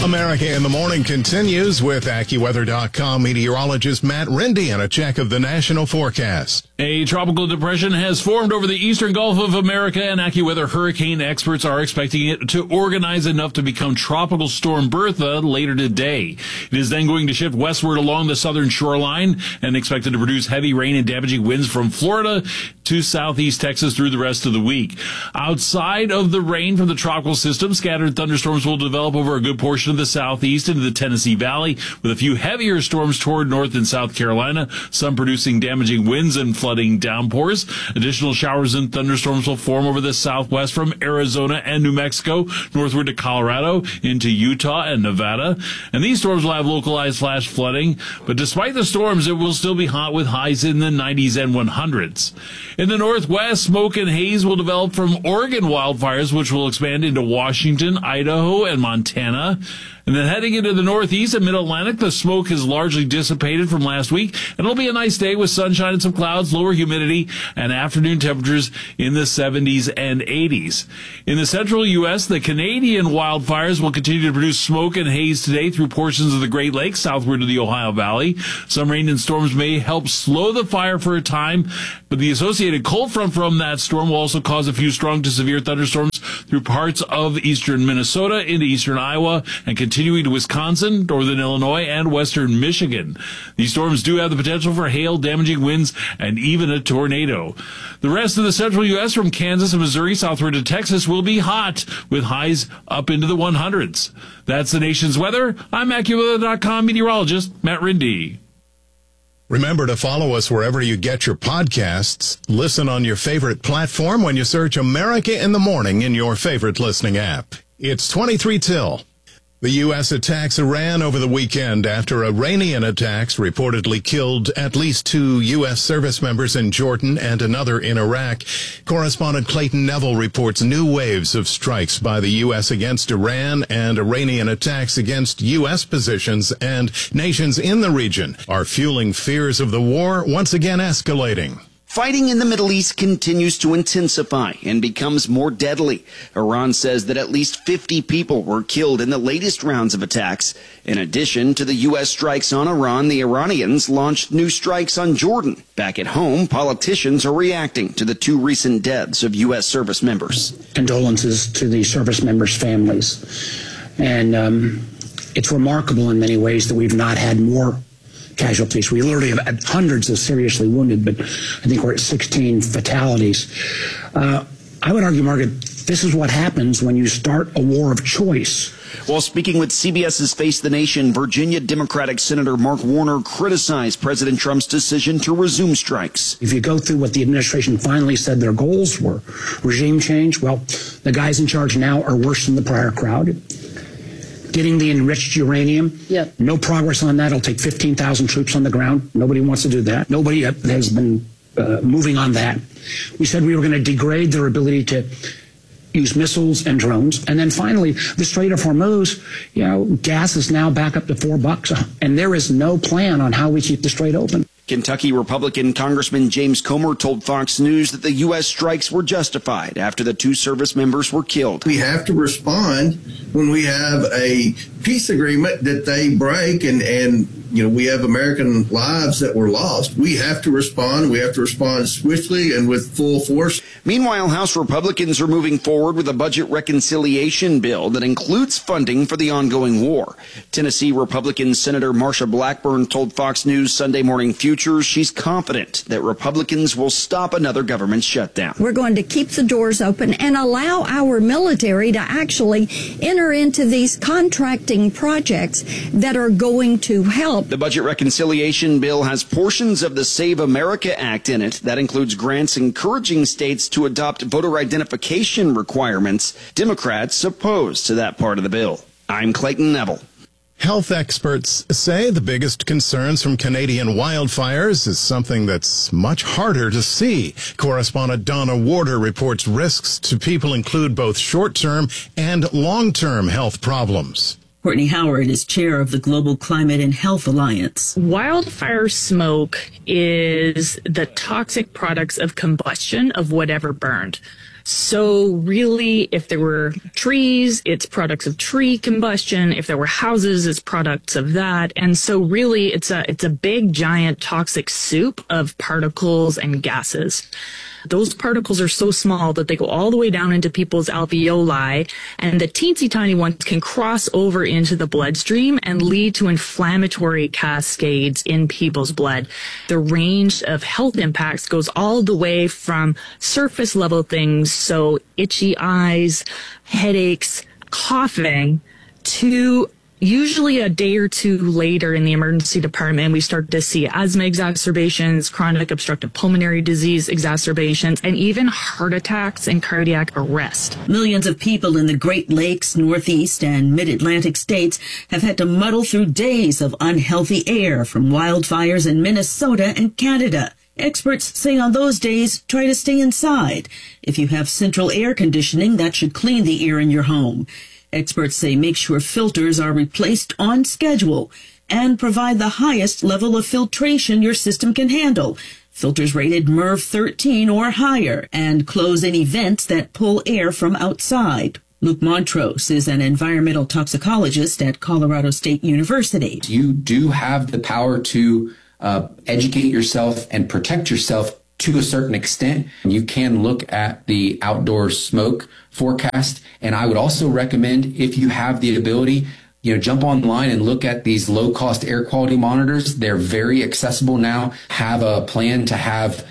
America in the Morning continues with AccuWeather.com meteorologist Matt Rindy and a check of the national forecast. A tropical depression has formed over the eastern Gulf of America, and AccuWeather hurricane experts are expecting it to organize enough to become Tropical Storm Bertha later today. It is then going to shift westward along the southern shoreline and expected to produce heavy rain and damaging winds from Florida to southeast Texas through the rest of the week. Outside of the rain from the tropical system, scattered thunderstorms will develop over a good portion of the southeast into the Tennessee Valley, with a few heavier storms toward North and South Carolina, some producing damaging winds and flooding downpours. Additional showers and thunderstorms will form over the southwest from Arizona and New Mexico, northward to Colorado, into Utah and Nevada. And these storms will have localized flash flooding, but despite the storms, it will still be hot with highs in the 90s and 100s. In the northwest, smoke and haze will develop from Oregon wildfires, which will expand into Washington, Idaho, and Montana. And then heading into the northeast and mid-Atlantic, the smoke has largely dissipated from last week, and it'll be a nice day with sunshine and some clouds, lower humidity, and afternoon temperatures in the 70s and 80s. In the central U.S., the Canadian wildfires will continue to produce smoke and haze today through portions of the Great Lakes southward to the Ohio Valley. Some rain and storms may help slow the fire for a time, but the associated cold front from that storm will also cause a few strong to severe thunderstorms through parts of eastern Minnesota into eastern Iowa and continuing to Wisconsin, northern Illinois, and western Michigan. These storms do have the potential for hail, damaging winds, and even a tornado. The rest of the central U.S. from Kansas and Missouri southward to Texas will be hot, with highs up into the 100s. That's the nation's weather. I'm AccuWeather.com meteorologist Matt Rindy. Remember to follow us wherever you get your podcasts. Listen on your favorite platform when you search America in the Morning in your favorite listening app. It's 23 till. The U.S. attacks Iran over the weekend after Iranian attacks reportedly killed at least 2 U.S. service members in Jordan and another in Iraq. Correspondent Clayton Neville reports new waves of strikes by the U.S. against Iran and Iranian attacks against U.S. positions and nations in the region are fueling fears of the war once again escalating. Fighting in the Middle East continues to intensify and becomes more deadly. Iran says that at least 50 people were killed in the latest rounds of attacks. In addition to the U.S. strikes on Iran, the Iranians launched new strikes on Jordan. Back at home, politicians are reacting to the 2 recent deaths of U.S. service members. Condolences to the service members' families. And it's remarkable in many ways that we've not had more casualties. We literally have had hundreds of seriously wounded, but I think we're at 16 fatalities. I would argue, Margaret, this is what happens when you start a war of choice. While speaking with CBS's Face the Nation, Virginia Democratic Senator Mark Warner criticized President Trump's decision to resume strikes. If you go through what the administration finally said their goals were, regime change, well, the guys in charge now are worse than the prior crowd. Getting the enriched uranium. Yep. No progress on that. It'll take 15,000 troops on the ground. Nobody wants to do that. Nobody has been moving on that. We said we were going to degrade their ability to use missiles and drones. And then finally, the Strait of Hormuz, gas is now back up to $4, and there is no plan on how we keep the strait open. Kentucky Republican Congressman James Comer told Fox News that the U.S. strikes were justified after the 2 service members were killed. We have to respond when we have a peace agreement that they break and we have American lives that were lost. We have to respond. We have to respond swiftly and with full force. Meanwhile, House Republicans are moving forward with a budget reconciliation bill that includes funding for the ongoing war. Tennessee Republican Senator Marsha Blackburn told Fox News Sunday Morning Futures she's confident that Republicans will stop another government shutdown. We're going to keep the doors open and allow our military to actually enter into these contracting projects that are going to help. The budget reconciliation bill has portions of the Save America Act in it. That includes grants encouraging states to adopt voter identification requirements. Democrats opposed to that part of the bill. I'm Clayton Neville. Health experts say the biggest concerns from Canadian wildfires is something that's much harder to see. Correspondent Donna Warder reports risks to people include both short-term and long-term health problems. Courtney Howard is chair of the Global Climate and Health Alliance. Wildfire smoke is the toxic products of combustion of whatever burned. So really, if there were trees, it's products of tree combustion. If there were houses, it's products of that. And so really, it's a big, giant toxic soup of particles and gases. Those particles are so small that they go all the way down into people's alveoli, and the teensy tiny ones can cross over into the bloodstream and lead to inflammatory cascades in people's blood. The range of health impacts goes all the way from surface level things, so itchy eyes, headaches, coughing, to usually a day or two later in the emergency department, we start to see asthma exacerbations, chronic obstructive pulmonary disease exacerbations, and even heart attacks and cardiac arrest. Millions of people in the Great Lakes, Northeast, and Mid-Atlantic states have had to muddle through days of unhealthy air from wildfires in Minnesota and Canada. Experts say on those days, try to stay inside. If you have central air conditioning, that should clean the air in your home. Experts say make sure filters are replaced on schedule and provide the highest level of filtration your system can handle. Filters rated MERV 13 or higher, and close any vents that pull air from outside. Luke Montrose is an environmental toxicologist at Colorado State University. You do have the power to educate yourself and protect yourself to a certain extent. You can look at the outdoor smoke forecast, and I would also recommend, if you have the ability, jump online and look at these low-cost air quality monitors. They're very accessible now. Have a plan to have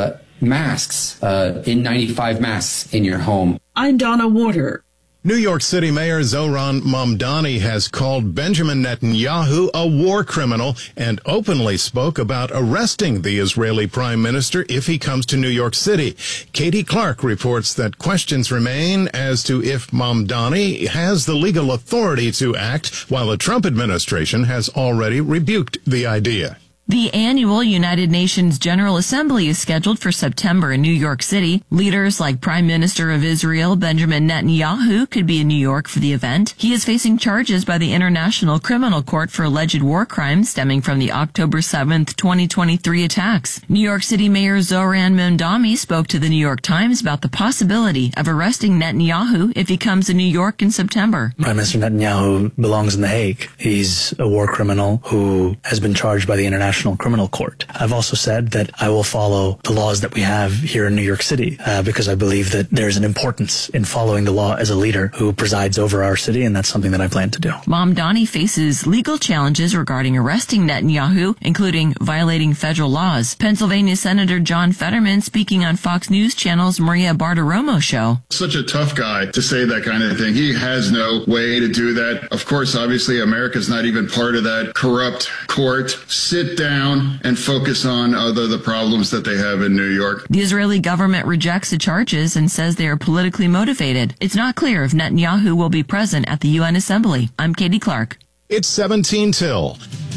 masks, N95 masks in your home. I'm Donna Warder. New York City Mayor Zohran Mamdani has called Benjamin Netanyahu a war criminal and openly spoke about arresting the Israeli prime minister if he comes to New York City. Katie Clark reports that questions remain as to if Mamdani has the legal authority to act, while the Trump administration has already rebuked the idea. The annual United Nations General Assembly is scheduled for September in New York City. Leaders like Prime Minister of Israel Benjamin Netanyahu could be in New York for the event. He is facing charges by the International Criminal Court for alleged war crimes stemming from the October 7th, 2023 attacks. New York City Mayor Zohran Mamdani spoke to the New York Times about the possibility of arresting Netanyahu if he comes to New York in September. Prime Minister Netanyahu belongs in The Hague. He's a war criminal who has been charged by the International Criminal Court. I've also said that I will follow the laws that we have here in New York City because I believe that there's an importance in following the law as a leader who presides over our city, and that's something that I plan to do. Mamdani faces legal challenges regarding arresting Netanyahu, including violating federal laws. Pennsylvania Senator John Fetterman speaking on Fox News Channel's Maria Bartiromo show. Such a tough guy to say that kind of thing. He has no way to do that. Of course, obviously, America's not even part of that corrupt court. Sit down and focus on the problems that they have in New York. The Israeli government rejects the charges and says they are politically motivated. It's not clear if Netanyahu will be present at the UN Assembly. I'm Katie Clark. It's 17 till.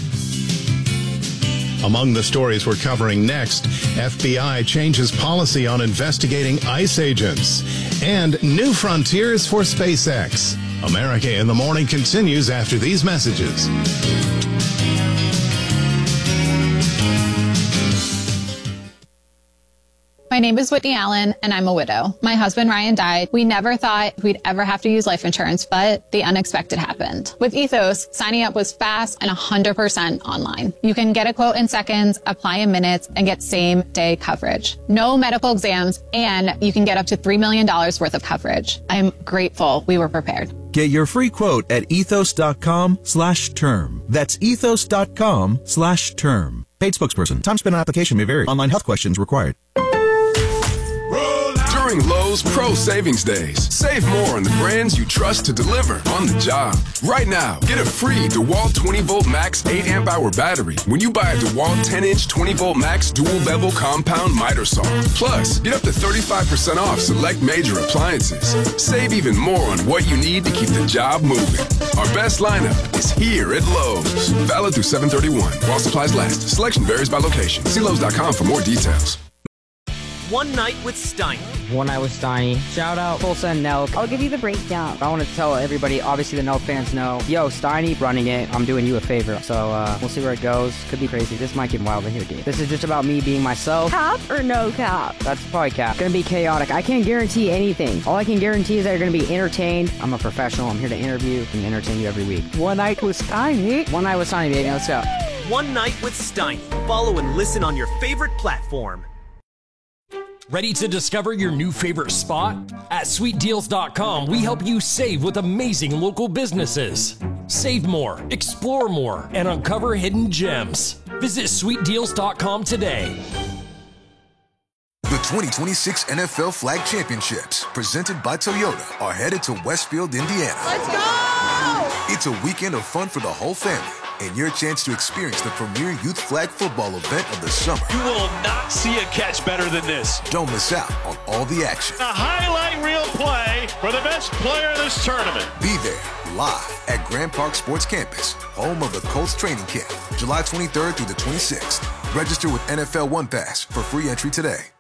Among the stories we're covering next, FBI changes policy on investigating ICE agents, and new frontiers for SpaceX. America in the Morning continues after these messages. My name is Whitney Allen, and I'm a widow. My husband, Ryan, died. We never thought we'd ever have to use life insurance, but the unexpected happened. With Ethos, signing up was fast and 100% online. You can get a quote in seconds, apply in minutes, and get same-day coverage. No medical exams, and you can get up to $3 million worth of coverage. I'm grateful we were prepared. Get your free quote at ethos.com/term. That's ethos.com/term. Paid spokesperson. Time spent on application may vary. Online health questions required. During Lowe's Pro Savings Days, save more on the brands you trust to deliver on the job. Right now, get a free DeWalt 20-volt max 8-amp-hour battery when you buy a DeWalt 10-inch 20-volt max dual-bevel compound miter saw. Plus, get up to 35% off select major appliances. Save even more on what you need to keep the job moving. Our best lineup is here at Lowe's. Valid through 7/31 while supplies last. Selection varies by location. See Lowe's.com for more details. One Night with Steiner. One Night with Steiny. Shout out Tulsa and Nelk. I'll give you the breakdown. I want to tell everybody, obviously the Nelk fans know, yo, Steiny running it. I'm doing you a favor. So we'll see where it goes. Could be crazy. This might get wild in here, dude. This is just about me being myself. Cap or no cap? That's probably cap. Gonna be chaotic. I can't guarantee anything. All I can guarantee is that you're gonna be entertained. I'm a professional. I'm here to interview and entertain you every week. One Night with Steiny. One Night with Steiny, baby. Let's go. One Night with Steiny. Follow and listen on your favorite platform. Ready to discover your new favorite spot? At sweetdeals.com, we help you save with amazing local businesses. Save more, explore more, and uncover hidden gems. Visit sweetdeals.com today. The 2026 NFL Flag Championships, presented by Toyota, are headed to Westfield, Indiana. Let's go! It's a weekend of fun for the whole family and your chance to experience the premier youth flag football event of the summer. You will not see a catch better than this. Don't miss out on all the action. A highlight reel play for the best player in this tournament. Be there live at Grand Park Sports Campus, home of the Colts training camp, July 23rd through the 26th. Register with NFL One Pass for free entry today.